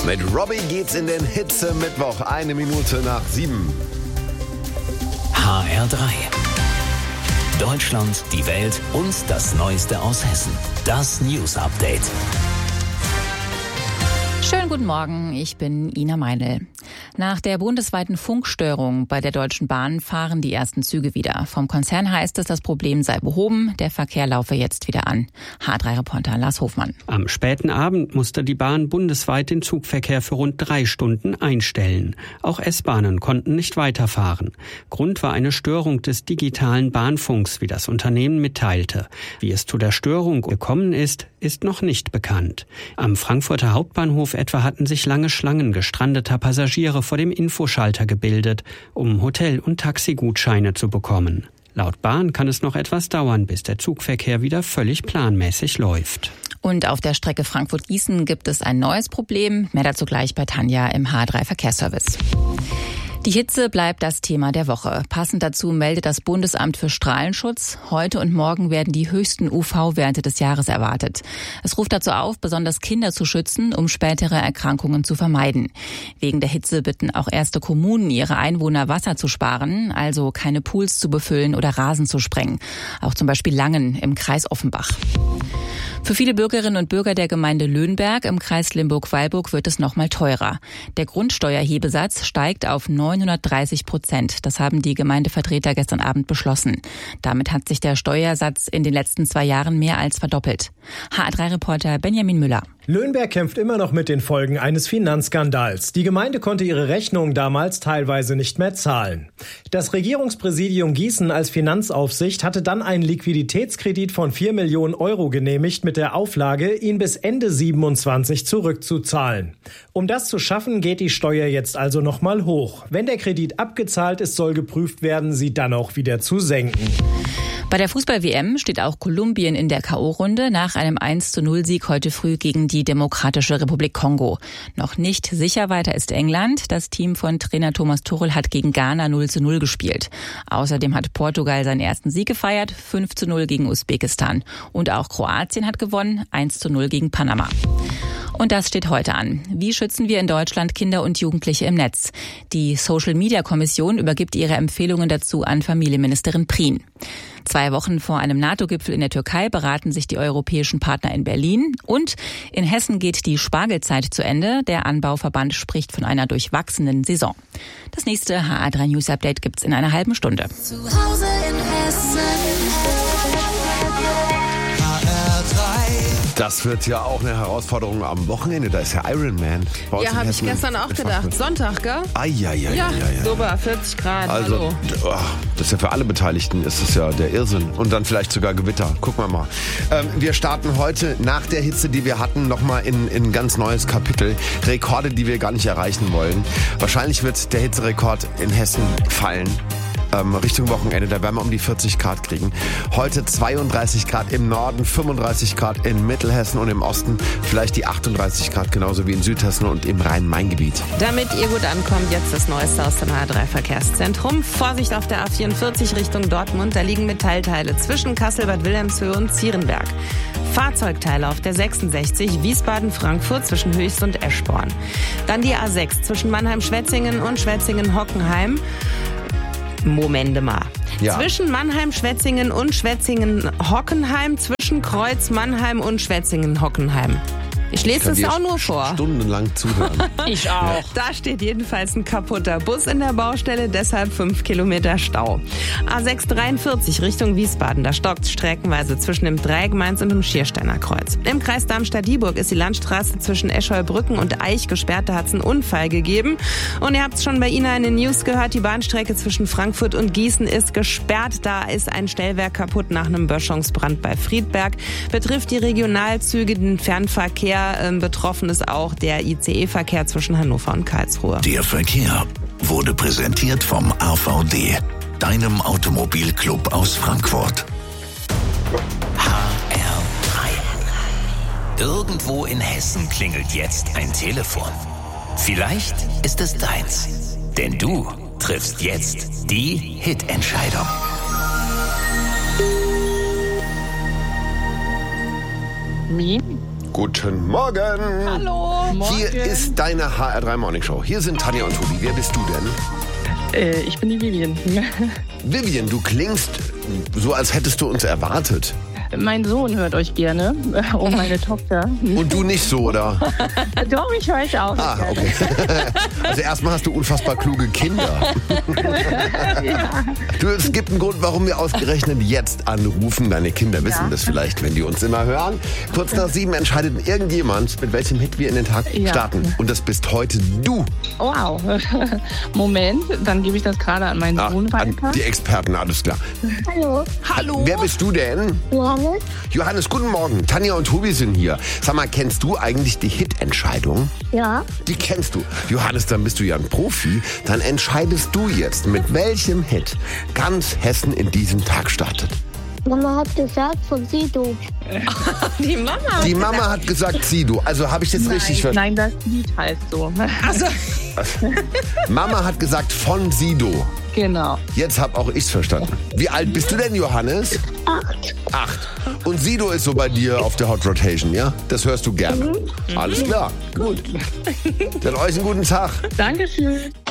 Mit Robbie geht's in den Hitze-Mittwoch, 1 Minute nach 7. HR3. Deutschland, die Welt und das Neueste aus Hessen. Das News-Update. Schönen guten Morgen, ich bin Ina Meinl. Nach der bundesweiten Funkstörung bei der Deutschen Bahn fahren die ersten Züge wieder. Vom Konzern heißt es, das Problem sei behoben, der Verkehr laufe jetzt wieder an. H3-Reporter Lars Hofmann. Am späten Abend musste die Bahn bundesweit den Zugverkehr für rund 3 Stunden einstellen. Auch S-Bahnen konnten nicht weiterfahren. Grund war eine Störung des digitalen Bahnfunks, wie das Unternehmen mitteilte. Wie es zu der Störung gekommen ist, ist noch nicht bekannt. Am Frankfurter Hauptbahnhof etwa hatten sich lange Schlangen gestrandeter Passagiere vor dem Infoschalter gebildet, um Hotel- und Taxigutscheine zu bekommen. Laut Bahn kann es noch etwas dauern, bis der Zugverkehr wieder völlig planmäßig läuft. Und auf der Strecke Frankfurt-Gießen gibt es ein neues Problem. Mehr dazu gleich bei Tanja im H3 Verkehrsservice. Die Hitze bleibt das Thema der Woche. Passend dazu meldet das Bundesamt für Strahlenschutz. Heute und morgen werden die höchsten UV-Werte des Jahres erwartet. Es ruft dazu auf, besonders Kinder zu schützen, um spätere Erkrankungen zu vermeiden. Wegen der Hitze bitten auch erste Kommunen ihre Einwohner, Wasser zu sparen, also keine Pools zu befüllen oder Rasen zu sprengen. Auch zum Beispiel Langen im Kreis Offenbach. Für viele Bürgerinnen und Bürger der Gemeinde Löhnberg im Kreis Limburg-Weilburg wird es noch mal teurer. Der Grundsteuerhebesatz steigt auf 930%. Das haben die Gemeindevertreter gestern Abend beschlossen. Damit hat sich der Steuersatz in den letzten 2 Jahren mehr als verdoppelt. HR3-Reporter Benjamin Müller. Löhnberg kämpft immer noch mit den Folgen eines Finanzskandals. Die Gemeinde konnte ihre Rechnungen damals teilweise nicht mehr zahlen. Das Regierungspräsidium Gießen als Finanzaufsicht hatte dann einen Liquiditätskredit von 4 Millionen Euro genehmigt mit der Auflage, ihn bis Ende 27 zurückzuzahlen. Um das zu schaffen, geht die Steuer jetzt also nochmal hoch. Wenn der Kredit abgezahlt ist, soll geprüft werden, sie dann auch wieder zu senken. Bei der Fußball-WM steht auch Kolumbien in der K.O.-Runde nach einem 1:0-Sieg heute früh gegen die Demokratische Republik Kongo. Noch nicht sicher weiter ist England. Das Team von Trainer Thomas Tuchel hat gegen Ghana 0:0 gespielt. Außerdem hat Portugal seinen ersten Sieg gefeiert, 5:0 gegen Usbekistan. Und auch Kroatien hat gewonnen, 1:0 gegen Panama. Und das steht heute an. Wie schützen wir in Deutschland Kinder und Jugendliche im Netz? Die Social-Media-Kommission übergibt ihre Empfehlungen dazu an Familienministerin Prien. 2 Wochen vor einem NATO-Gipfel in der Türkei beraten sich die europäischen Partner in Berlin. Und in Hessen geht die Spargelzeit zu Ende. Der Anbauverband spricht von einer durchwachsenen Saison. Das nächste HR3 News Update gibt's in einer halben Stunde. Zu Hause in Hessen. Das wird ja auch eine Herausforderung am Wochenende. Da ist ja Ironman. Ja, habe ich gestern auch gedacht. Sonntag, gell? Ja, super, 40 Grad. Also, das ist ja für alle Beteiligten ist es ja der Irrsinn. Und dann vielleicht sogar Gewitter. Gucken wir mal. Wir starten heute nach der Hitze, die wir hatten, nochmal in ein ganz neues Kapitel. Rekorde, die wir gar nicht erreichen wollen. Wahrscheinlich wird der Hitzerekord in Hessen fallen. Richtung Wochenende, da werden wir um die 40 Grad kriegen. Heute 32 Grad im Norden, 35 Grad in Mittelhessen und im Osten, vielleicht die 38 Grad, genauso wie in Südhessen und im Rhein-Main-Gebiet. Damit ihr gut ankommt, jetzt das Neueste aus dem HR3 Verkehrszentrum. Vorsicht auf der A44 Richtung Dortmund, da liegen Metallteile zwischen Kassel-Bad Wilhelmshöhe und Zierenberg. Fahrzeugteile auf der 66 Wiesbaden-Frankfurt zwischen Höchst und Eschborn. Dann die A6 zwischen Mannheim-Schwetzingen und Schwetzingen-Hockenheim. Moment mal. Ja. Zwischen Mannheim-Schwetzingen und Schwetzingen-Hockenheim, zwischen Kreuz Mannheim und Schwetzingen-Hockenheim. Ich lese es auch nur vor. Stundenlang zuhören. Ich auch. Ja. Da steht jedenfalls ein kaputter Bus in der Baustelle, deshalb 5 Kilometer Stau. A643 Richtung Wiesbaden, da stockt streckenweise zwischen dem Dreieck Mainz und dem Schiersteiner Kreuz. Im Kreis Darmstadt-Dieburg ist die Landstraße zwischen Escholbrücken und Eich gesperrt, da hat es einen Unfall gegeben. Und ihr habt es schon bei Ina in den News gehört, die Bahnstrecke zwischen Frankfurt und Gießen ist gesperrt. Da ist ein Stellwerk kaputt nach einem Böschungsbrand bei Friedberg. Betrifft die Regionalzüge, den Fernverkehr. Betroffen ist auch der ICE-Verkehr zwischen Hannover und Karlsruhe. Der Verkehr wurde präsentiert vom AVD, deinem Automobilclub aus Frankfurt. HR3. Irgendwo in Hessen klingelt jetzt ein Telefon. Vielleicht ist es deins. Denn du triffst jetzt die Hitentscheidung. Wie? Guten Morgen. Hallo. Hier ist deine HR3 Morning Show. Hier sind Tanja und Tobi. Wer bist du denn? Ich bin die Vivian. Vivian, du klingst so, als hättest du uns erwartet. Mein Sohn hört euch gerne und meine Tochter. Und du nicht so, oder? Doch, ich höre euch auch. Ah, okay. Also erstmal hast du unfassbar kluge Kinder. Ja. Du, es gibt einen Grund, warum wir ausgerechnet jetzt anrufen. Deine Kinder wissen das vielleicht, wenn die uns immer hören. Kurz nach 7 entscheidet irgendjemand, mit welchem Hit wir in den Tag starten. Und das bist heute du. Wow. Moment, dann gebe ich das gerade an meinen Sohn weiter. An die Experten, alles klar. Hallo. Hallo. Wer bist du denn? Johannes? Johannes, guten Morgen. Tanja und Tobi sind hier. Sag mal, kennst du eigentlich die Hit-Entscheidung? Ja. Die kennst du. Johannes, dann bist du ja ein Profi. Dann entscheidest du jetzt, mit welchem Hit ganz Hessen in diesen Tag startet. Mama hat gesagt von Sido. Die Mama. Die Mama hat gesagt Sido. Also habe ich das richtig verstanden? Nein, das Lied heißt so. Also, Mama hat gesagt von Sido. Genau. Jetzt hab auch ich's verstanden. Wie alt bist du denn, Johannes? 8. Und Sido ist so bei dir auf der Hot Rotation, ja? Das hörst du gerne. Alles klar. Gut. Dann euch einen guten Tag. Dankeschön.